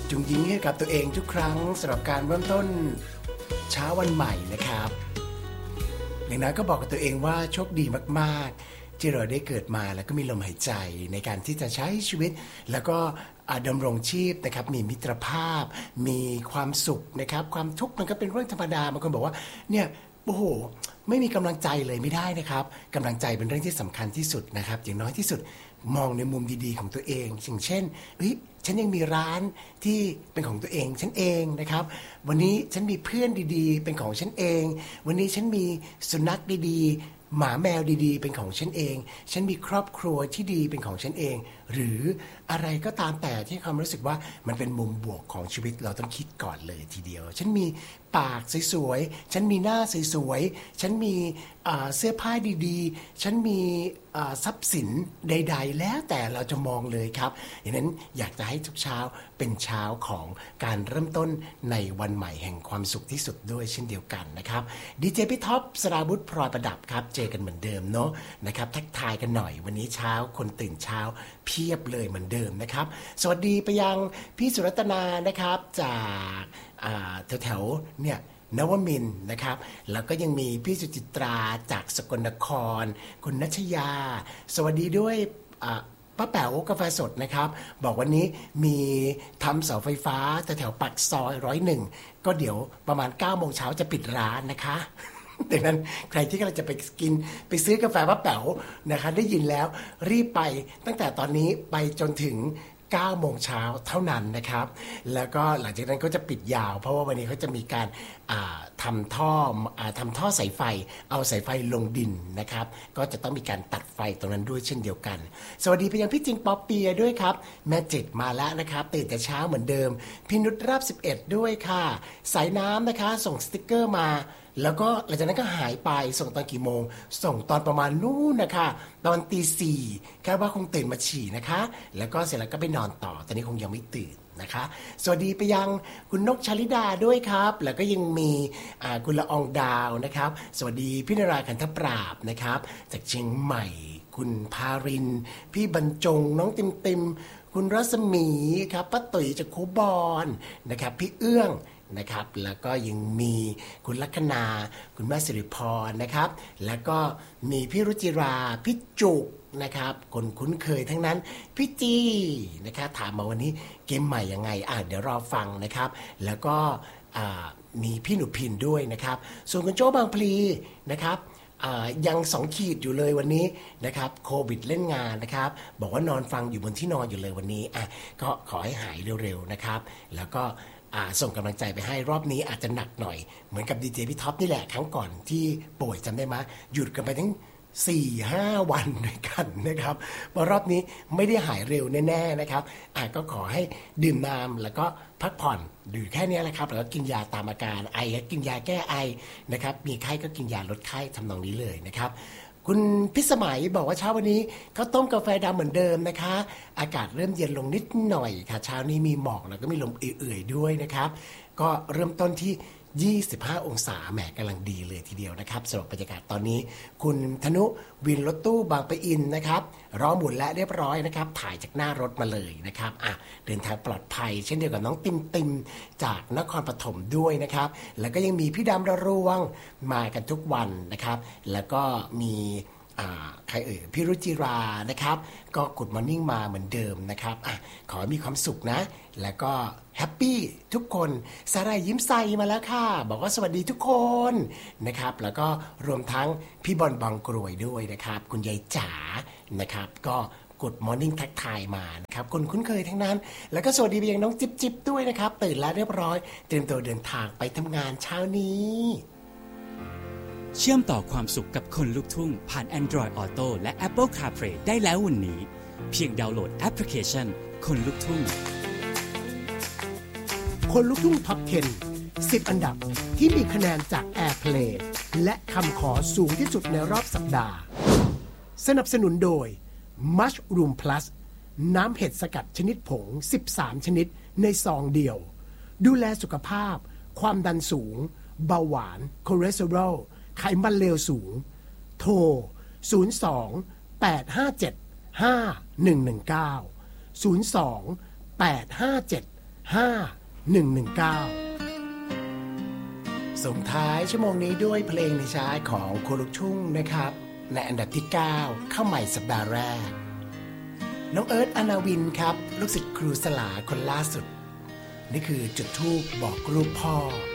จงยิ้มให้กับตัวเองทุกครั้งสำหรับการเริ่มต้นเช้าวันใหม่นะครับอย่างนั้นก็บอกกับตัวเองว่าโชคดีมากๆที่เราได้เกิดมาแล้วก็มีลมหายใจในการที่จะใช้ชีวิตแล้วก็ดำรงชีพนะครับมีมิตรภาพมีความสุขนะครับความทุกข์มันก็เป็นเรื่องธรรมดาบางคนบอกว่าเนี่ยโอ้โหไม่มีกำลังใจเลยไม่ได้นะครับกำลังใจเป็นเรื่องที่สำคัญที่สุดนะครับอย่างน้อยที่สุดมองในมุมดีๆของตัวเองอย่างเช่นฉันยังมีร้านที่เป็นของตัวเองฉันเองนะครับวันนี้ฉันมีเพื่อนดีๆเป็นของฉันเองวันนี้ฉันมีสุนัขดีๆหมาแมวดีๆเป็นของฉันเองฉันมีครอบครัวที่ดีเป็นของฉันเองหรืออะไรก็ตามแต่ที่ความรู้สึกว่ามันเป็นมุมบวกของชีวิตเราต้องคิดก่อนเลยทีเดียวฉันมีปากสวยๆฉันมีหน้าสวยๆฉันมีเสื้อผ้าดีๆฉันมีทรัพย์สินใดๆแล้วแต่เราจะมองเลยครับอย่างนั้นอยากจะให้ทุกเช้าเป็นเช้าของการเริ่มต้นในวันใหม่แห่งความสุขที่สุดด้วยเช่นเดียวกันนะครับดีเจพี่ท็อปสราวุธพลอยประดับครับเจอกันเหมือนเดิมเนาะนะครับทักทายกันหน่อยวันนี้เช้าคนตื่นเช้าเพียบเลยเหมือนเดิมนะครับสวัสดีไปยังพี่สุรัตนานะครับจากแถวๆเนี่ยนวมินทร์นะครับแล้วก็ยังมีพี่สุจิตราจากสกลนครคุณณัชยาสวัสดีด้วยป้าแป๋วกาแฟสดนะครับบอกวันนี้มีทำเสาไฟฟ้าแถวปากซอย101ก็เดี๋ยวประมาณ 9 โมงเช้าจะปิดร้านนะคะดังนั้นใครที่กำลังจะไปซื้อกาแฟป้าแป๋วนะคะได้ยินแล้วรีบไปตั้งแต่ตอนนี้ไปจนถึง9 โมงเช้าเท่านั้นนะครับแล้วก็หลังจากนั้นก็จะปิดยาวเพราะว่าวันนี้เขาจะมีการทำท่อสายไฟเอาสายไฟลงดินนะครับก็จะต้องมีการตัดไฟตรงนั้นด้วยเช่นเดียวกันสวัสดีไปยังพี่จิงป๊อปเปียด้วยครับแม่จิตมาแล้วนะครับตื่นแต่เช้าเหมือนเดิมพี่นุชราบ11ด้วยค่ะสายน้ำนะคะส่งสติกเกอร์มาแล้วก็หลังจากนั้นก็หายไปส่งตอนกี่โมงส่งตอนประมาณนู่นนะคะตอนตี 4คาดว่าคงตื่นมาฉี่นะคะแล้วก็เสร็จแล้วก็ไปนอนต่อตอนนี้คงยังไม่ตื่นนะคะสวัสดีไปยังคุณนกชลิดาด้วยครับแล้วก็ยังมีคุณละอองดาวนะครับสวัสดีพี่นราคันธปราบนะครับจากเชียงใหม่คุณภารินพี่บรรจงน้องติมคุณรัศมีครับป้าตุ๋ยจากคูบอนนะครับพี่เอื้องนะครับแล้วก็ยังมีคุณลัคนาคุณแม่สิริพรนะครับแล้วก็มีพี่รุจิราพี่จุกนะครับคนคุ้นเคยทั้งนั้นพี่จีนะครับถามมาวันนี้เกมใหม่ยังไงเดี๋ยวรอฟังนะครับแล้วก็มีพี่หนูพินด้วยนะครับส่วนคุณโจ้บางพลีนะครับยัง2 ขีดอยู่เลยวันนี้นะครับโควิดเล่นงานนะครับบอกว่านอนฟังอยู่บนที่นอนอยู่เลยวันนี้ก็ขอให้หายเร็วๆนะครับแล้วก็ส่งกำลังใจไปให้รอบนี้อาจจะหนักหน่อยเหมือนกับดีเจพี่ท็อปนี่แหละครั้งก่อนที่ป่วยจำได้ไหมหยุดกันไปทั้ง 4-5 วันด้วยกันนะครับเพราะรอบนี้ไม่ได้หายเร็วแน่ๆนะครับก็ขอให้ดื่มน้ำแล้วก็พักผ่อนดื่มแค่นี้แหละครับแล้วก็กินยาตามอาการไอก็กินยาแก้ไอนะครับมีไข้ก็กินยาลดไข้ทำนองนี้เลยนะครับคุณพิสมัยบอกว่าเช้าวันนี้เขาต้มกาแฟดำเหมือนเดิมนะคะอากาศเริ่มเย็นลงนิดหน่อยค่ะเช้านี้มีหมอกแล้วก็มีลมเอื่อยๆด้วยนะครับก็เริ่มต้นที่25 องศาแหมกำลังดีเลยทีเดียวนะครับสำหรับบรรยากาศตอนนี้คุณธนุวินรถตู้บางปะอินนะครับรอหมุนและเรียบร้อยนะครับถ่ายจากหน้ารถมาเลยนะครับเดินทางปลอดภัยเช่นเดียวกับน้องติมจากนครปฐมด้วยนะครับแล้วก็ยังมีพี่ดำระรวงมากันทุกวันนะครับแล้วก็มีใครพี่รุจิรานะครับก็กุดมอร์นิ่งมาเหมือนเดิมนะครับขอให้มีความสุขนะแล้วก็แฮปปี้ทุกคนสาหร่ายยิ้มใสมาแล้วค่ะบอกว่าสวัสดีทุกคนนะครับแล้วก็รวมทั้งพี่บอลบางกรวยด้วยนะครับคุณยายจ๋านะครับก็กุดมอร์นิ่งทักทายมานะครับคนคุ้นเคยทั้งนั้นแล้วก็สวัสดีไปยังน้องจิ๊บด้วยนะครับตื่นแล้วเรียบร้อยเตรียมตัวเดินทางไปทำงานเช้านี้เชื่อมต่อความสุขกับคนลุกทุ่งผ่าน Android Auto และ Apple CarPlay ได้แล้ววันนี้เพียงดาวน์โหลดแอปพลิเคชันคนลุกทุ่งคนลุกทุ่งท็อป 10 10 อันดับที่มีคะแนนจาก Airplay และคำขอสูงที่สุดในรอบสัปดาห์สนับสนุนโดย Mushroom Plus น้ำเห็ดสกัดชนิดผง13 ชนิดในซองเดียวดูแลสุขภาพความดันสูงเบาหวานคอเลสเตอรอลไขมันเลวสูงโทร02 857 5119 02 857 ส่งท้ายชั่วโมงนี้ด้วยเพลงในชาร์ตของคนลูกทุ่งนะครับในอันดับที่ 9 เข้าใหม่สัปดาห์แรกน้องเอิร์ธอนาวินครับลูกศิษย์ครูสลาคนล่าสุดนี่คือจุดธูปบอกลูกพ่อ